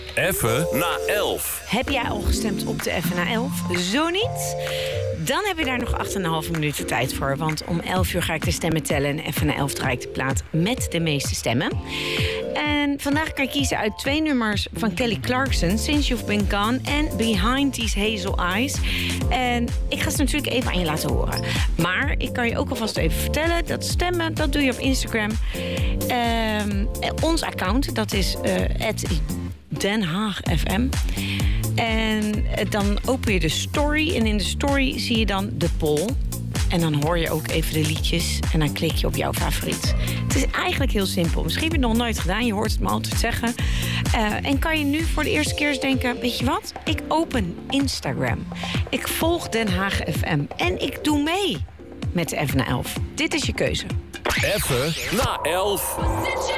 Even na 11. Heb jij al gestemd op de Even na 11? Zo niet? Dan heb je daar nog 8,5 minuten tijd voor. Want om 11 uur ga ik de stemmen tellen. En Even na 11 draai ik de plaat met de meeste stemmen. En vandaag kan je kiezen uit 2 nummers van Kelly Clarkson. Since You've Been Gone en Behind These Hazel Eyes. En ik ga ze natuurlijk even aan je laten horen. Maar ik kan je ook alvast even vertellen dat stemmen, dat doe je op Instagram. Ons account, dat is Den Haag FM. En dan open je de story. En in de story zie je dan de poll. En dan hoor je ook even de liedjes. En dan klik je op jouw favoriet. Het is eigenlijk heel simpel. Misschien heb je het nog nooit gedaan. Je hoort het me altijd zeggen. En kan je nu voor de eerste keer eens denken... Weet je wat? Ik open Instagram. Ik volg Den Haag FM. En ik doe mee met de Even na 11. Dit is je keuze. Even na 11.